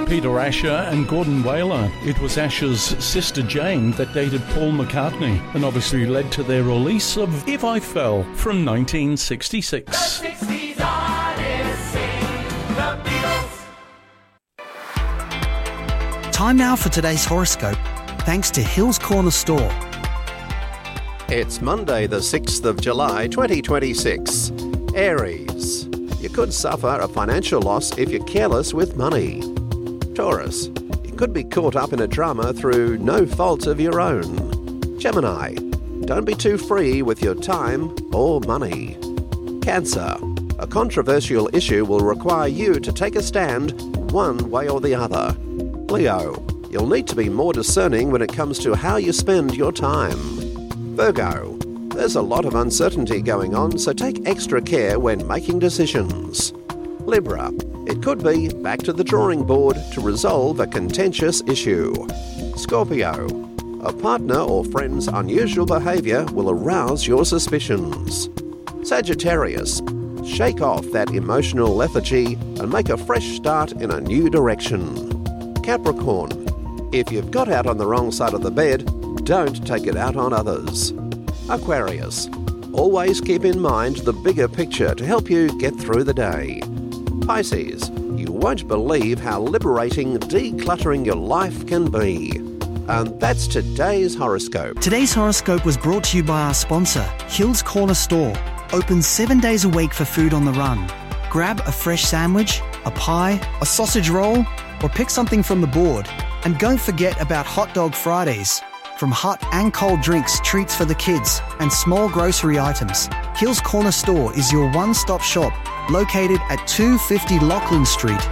Peter Asher and Gordon Whaler. It was Asher's sister Jane that dated Paul McCartney and obviously led to their release of If I Fell from 1966. The 60s artists sing the Beatles. Time now for today's horoscope, thanks to Hills Corner Store. It's Monday the 6th of July 2026. Aries. You could suffer a financial loss if you're careless with money. Taurus. You could be caught up in a drama through no fault of your own. Gemini. Don't be too free with your time or money. Cancer. A controversial issue will require you to take a stand one way or the other. Leo. You'll need to be more discerning when it comes to how you spend your time. Virgo. There's a lot of uncertainty going on, so take extra care when making decisions. Libra. It could be back to the drawing board to resolve a contentious issue. Scorpio. A partner or friend's unusual behaviour will arouse your suspicions. Sagittarius. Shake off that emotional lethargy and make a fresh start in a new direction. Capricorn. If you've got out on the wrong side of the bed, don't take it out on others. Aquarius. Always keep in mind the bigger picture to help you get through the day. Pisces. You won't believe how liberating decluttering your life can be. And that's today's horoscope. Today's horoscope was brought to you by our sponsor, Hills Corner Store. Open 7 days a week for food on the run. Grab a fresh sandwich, a pie, a sausage roll, or pick something from the board. And don't forget about Hot Dog Fridays. From hot and cold drinks, treats for the kids, and small grocery items, Hills Corner Store is your one-stop shop, located at 250 Lachlan Street.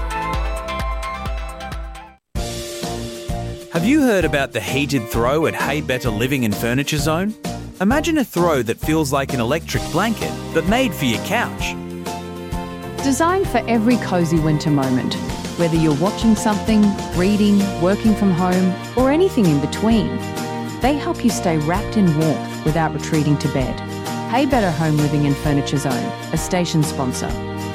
Have you heard about the heated throw at Hey Better Living and Furniture Zone? Imagine a throw that feels like an electric blanket, but made for your couch. Designed for every cosy winter moment, whether you're watching something, reading, working from home, or anything in between. They help you stay wrapped in warmth without retreating to bed. Hey Better Home Living and Furniture Zone, a station sponsor.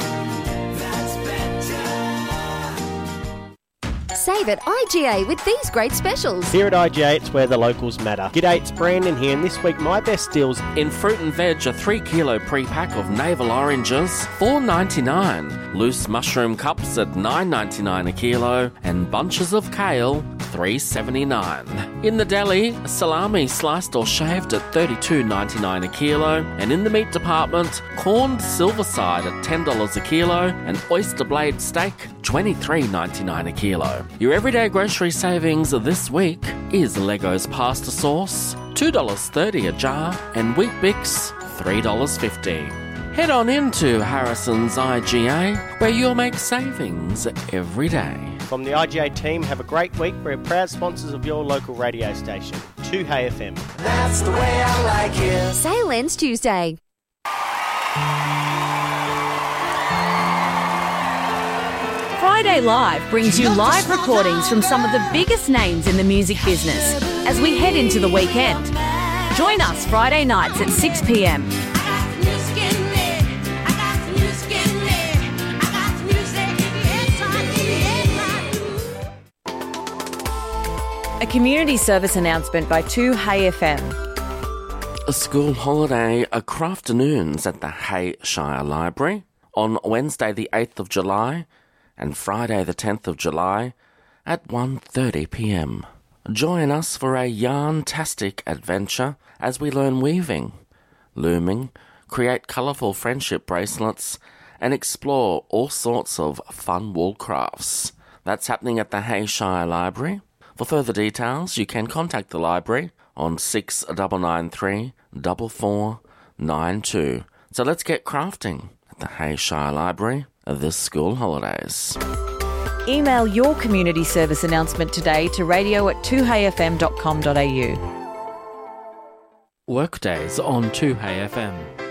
Save at IGA with these great specials. Here at IGA, it's where the locals matter. G'day, it's Brandon here, and this week my best deals in fruit and veg, a 3 kilo pre-pack of navel oranges, $4.99. Loose mushroom cups at $9.99 a kilo, and bunches of kale, $3.79. In the deli, salami sliced or shaved at $32.99 a kilo, and in the meat department, corned silverside at $10 a kilo, and oyster blade steak, $23.99 a kilo. Your everyday grocery savings this week is Leggo's pasta sauce, $2.30 a jar, and Wheat Bix, $3.50. Head on into Harrison's IGA, where you'll make savings every day. From the IGA team, have a great week. We're proud sponsors of your local radio station, 2Hey FM. That's the way I like it. Sale ends Tuesday. Friday Live brings you live recordings from some of the biggest names in the music business as we head into the weekend. Join us Friday nights at 6 p.m. A community service announcement by 2Hey FM. A school holiday crafternoons at the Hay Shire Library on Wednesday the 8th of July and Friday the 10th of July at 1:30 p.m. Join us for a yarn-tastic adventure as we learn weaving, looming, create colourful friendship bracelets and explore all sorts of fun wool crafts. That's happening at the Hay Shire Library. For further details, you can contact the library on 6993 4492. So let's get crafting at the Hay Shire Library this school holidays. Email your community service announcement today to radio@2heyfm.com.au. Workdays on 2Hey FM.